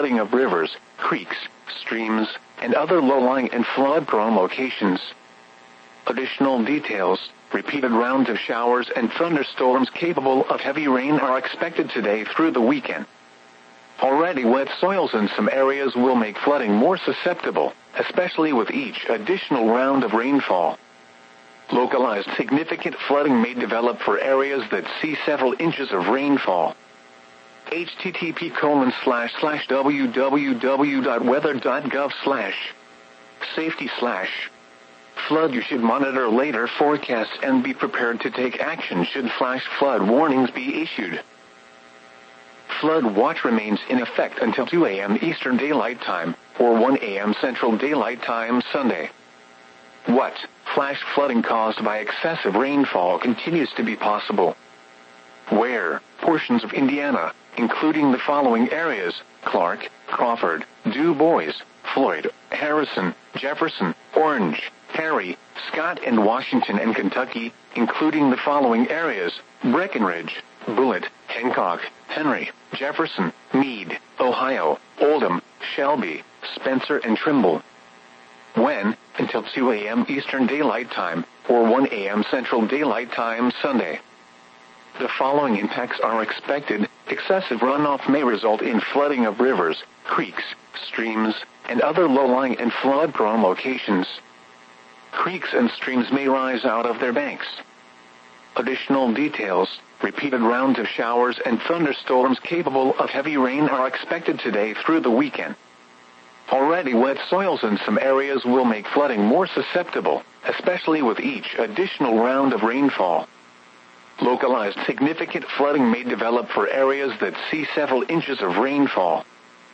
flooding of rivers, creeks, streams, and other low-lying and flood-prone locations. Additional details: repeated rounds of showers and thunderstorms capable of heavy rain are expected today through the weekend. Already wet soils in some areas will make flooding more susceptible, especially with each additional round of rainfall. Localized significant flooding may develop for areas that see several inches of rainfall. http://www.weather.gov/safety/flood. You should monitor later forecasts and be prepared to take action should flash flood warnings be issued. Flood watch remains in effect until 2 a.m. Eastern Daylight Time, or 1 a.m. Central Daylight Time Sunday. What? Flash flooding caused by excessive rainfall continues to be possible. Where? Portions of Indiana, including the following areas: Clark, Crawford, Du Bois, Floyd, Harrison, Jefferson, Orange, Perry, Scott, and Washington, and Kentucky, including the following areas: Breckenridge, Bullitt, Hancock, Henry, Jefferson, Meade, Ohio, Oldham, Shelby, Spencer, and Trimble. When? Until 2 a.m. Eastern Daylight Time, or 1 a.m. Central Daylight Time Sunday. The following impacts are expected. Excessive runoff may result in flooding of rivers, creeks, streams, and other low-lying and flood-prone locations. Creeks and streams may rise out of their banks. Additional details: repeated rounds of showers and thunderstorms capable of heavy rain are expected today through the weekend. Already wet soils in some areas will make flooding more susceptible, especially with each additional round of rainfall. Localized significant flooding may develop for areas that see several inches of rainfall.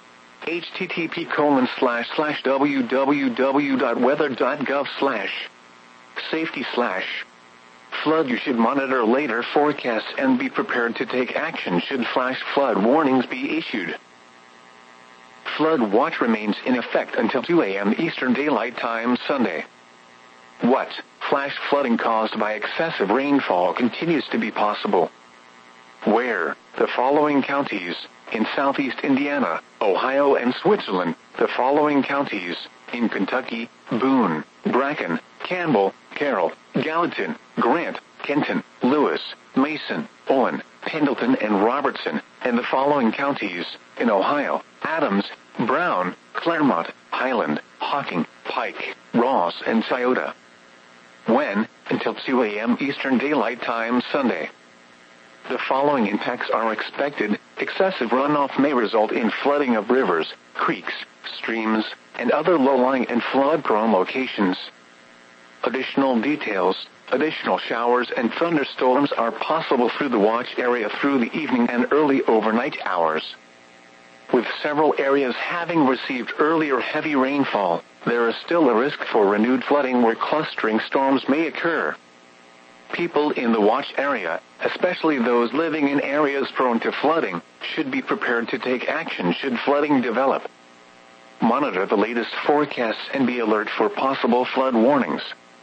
http://weather.gov/safety/flood. You should monitor later forecasts and be prepared to take action should flash flood warnings be issued. Flood watch remains in effect until 2 a.m. Eastern Daylight Time Sunday. What? Flash flooding caused by excessive rainfall continues to be possible. Where? The following counties: in southeast Indiana, Ohio, and Switzerland. The following counties: in Kentucky, Boone, Bracken, Campbell, Carroll, Gallatin, Grant, Kenton, Lewis, Mason, Owen, Pendleton, and Robertson. And the following counties: in Ohio, Adams, Brown, Claremont, Highland, Hocking, Pike, Ross, and Scioto. When? Until 2 a.m. Eastern Daylight Time Sunday. The following impacts are expected. Excessive runoff may result in flooding of rivers, creeks, streams, and other low-lying and flood-prone locations. Additional details: additional showers and thunderstorms are possible through the watch area through the evening and early overnight hours. With several areas having received earlier heavy rainfall, there is still a risk for renewed flooding where clustering storms may occur. People in the watch area, especially those living in areas prone to flooding, should be prepared to take action should flooding develop. Monitor the latest forecasts and be alert for possible flood warnings.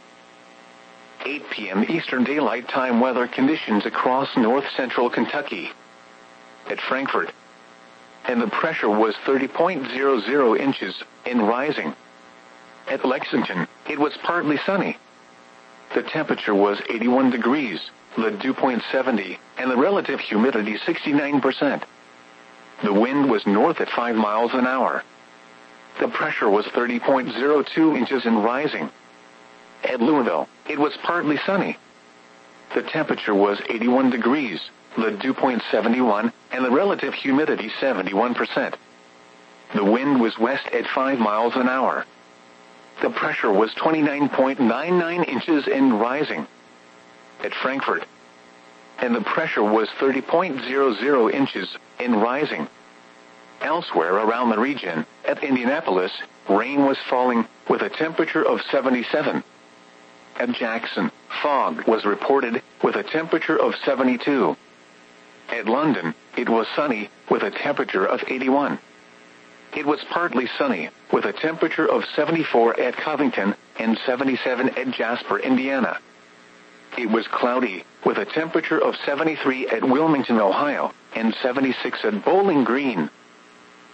8 p.m. Eastern Daylight Time weather conditions across north-central Kentucky. At Frankfort, and the pressure was 30.00 inches, and rising. At Lexington, it was partly sunny. The temperature was 81 degrees, the dew point 70, and the relative humidity 69%. The wind was north at 5 miles an hour. The pressure was 30.02 inches and rising. At Louisville, it was partly sunny. The temperature was 81 degrees, the dew point 71, and the relative humidity 71%. The wind was west at 5 miles an hour. The pressure was 29.99 inches and rising. At Frankfort, and the pressure was 30.00 inches and rising. Elsewhere around the region, at Indianapolis, rain was falling with a temperature of 77. At Jackson, fog was reported with a temperature of 72. At London, it was sunny with a temperature of 81. It was partly sunny with a temperature of 74 at Covington and 77 at Jasper, Indiana. It was cloudy with a temperature of 73 at Wilmington, Ohio, and 76 at Bowling Green.